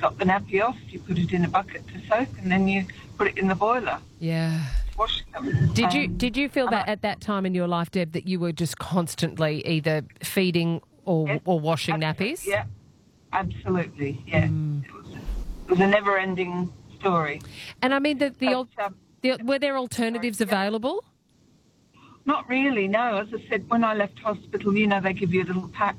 got the nappy off, you put it in a bucket to soak, and then you put it in the boiler. Yeah. Wash them. Did you feel that at that time in your life, Deb, that you were just constantly either feeding or washing nappies? Yeah, absolutely. Yeah, it was a never-ending story. And I mean, were there alternatives available? Not really, no. As I said, when I left hospital, they give you a little pack.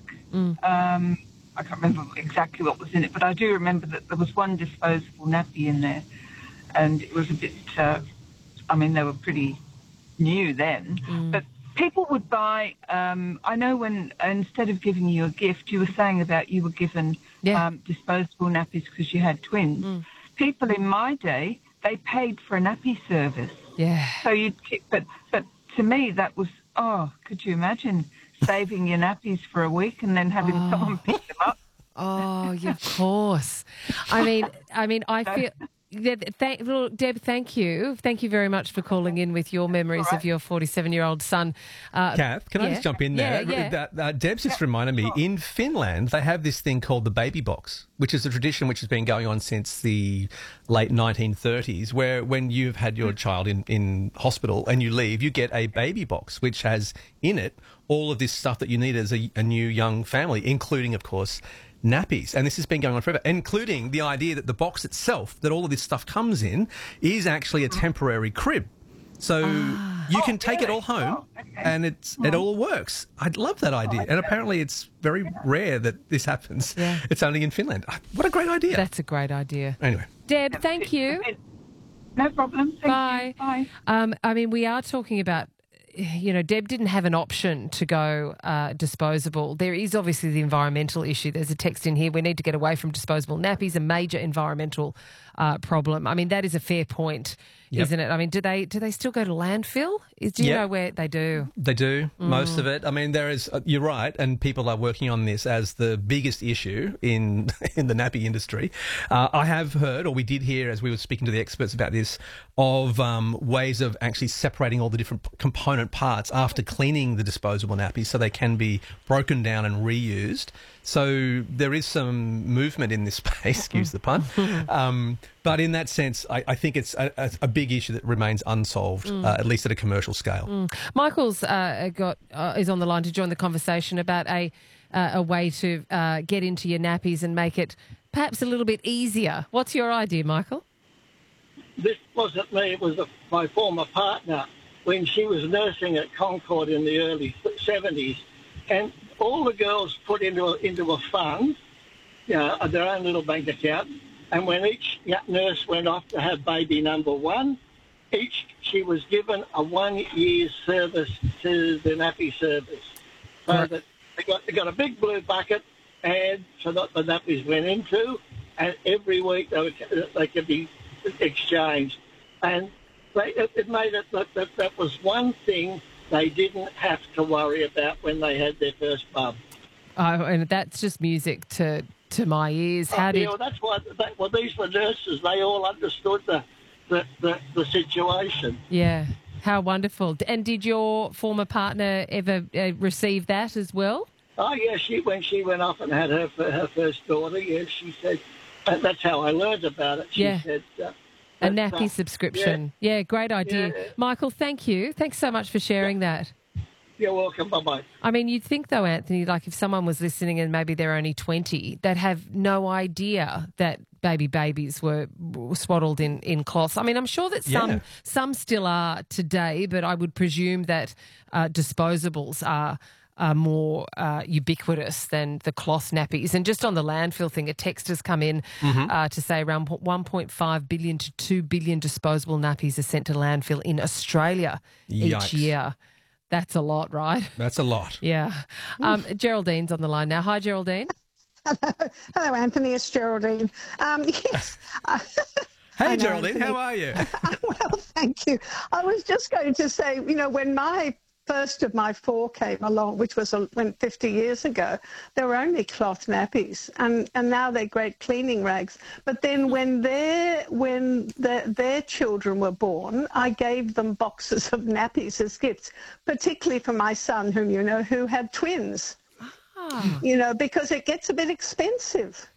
I can't remember exactly what was in it, but I do remember that there was one disposable nappy in there, and it was a bit, they were pretty new then, but people would buy, I know when, instead of giving you a gift, you were saying about you were given disposable nappies because you had twins. People in my day, they paid for a nappy service. Yeah. So but to me, that was, could you imagine saving your nappies for a week and then having someone pick them up? Oh, yeah, of course. I feel... Deb, thank you. Thank you very much for calling in with your memories of your 47-year-old son. Kath, can I just jump in there? Yeah. Deb's just reminded me, in Finland, they have this thing called the baby box, which is a tradition which has been going on since the late 1930s, where when you've had your child in hospital and you leave, you get a baby box, which has in it all of this stuff that you need as a new young family, including, of course, nappies. And this has been going on forever, including the idea that the box itself, that all of this stuff comes in, is actually a temporary crib. So you can take it all home and it all works. I'd love that idea. And apparently it's very rare that this happens. Yeah. It's only in Finland. What a great idea. That's a great idea. Anyway. Deb, thank you. No problem. Thank you. Bye. We are talking about, Deb didn't have an option to go disposable. There is obviously the environmental issue. There's a text in here. We need to get away from disposable nappies, a major environmental problem. I mean, that is a fair point, isn't it? I mean, do they still go to landfill? Do you know where they do? They do, most of it. I mean, there is, you're right, and people are working on this as the biggest issue in the nappy industry. I have heard, or we did hear as we were speaking to the experts about this, of ways of actually separating all the different component parts after cleaning the disposable nappies so they can be broken down and reused. So there is some movement in this space, excuse the pun. But in that sense, I think it's a big issue that remains unsolved, at least at a commercial scale. Michael's is on the line to join the conversation about a way to get into your nappies and make it perhaps a little bit easier. What's your idea, Michael? This wasn't me. It was my former partner when she was nursing at Concord in the early 70s. And all the girls put into a fund, their own little bank account. And when each nurse went off to have baby number one, she was given a 1 year service to the nappy service. So that they got a big blue bucket, and so that the nappies went into, and every week they could be exchanged. And it made it that was one thing they didn't have to worry about when they had their first bub. And that's just music to my ears. That's why. These were nurses. They all understood the situation. Yeah, how wonderful. And did your former partner ever receive that as well? Oh yeah, when she went off and had her first daughter, she said that's how I learned about it. She said. A nappy subscription. Yeah, great idea. Yeah. Michael, thank you. Thanks so much for sharing that. You're welcome. Bye-bye. I mean, you'd think, though, Anthony, like if someone was listening and maybe they're only 20, they'd have no idea that babies were swaddled in cloths. I mean, I'm sure that some still are today, but I would presume that disposables are more ubiquitous than the cloth nappies. And just on the landfill thing, a text has come in to say around 1.5 billion to 2 billion disposable nappies are sent to landfill in Australia each year. That's a lot, right? That's a lot. Yeah. Geraldine's on the line now. Hi, Geraldine. Hello, Anthony. It's Geraldine. Yes. Hey, Geraldine. How are you? Well, thank you. I was just going to say, when my first of my four came along, which was 50 years ago, there were only cloth nappies, and now they're great cleaning rags. But then when their children were born, I gave them boxes of nappies as gifts, particularly for my son, who had twins. Because it gets a bit expensive.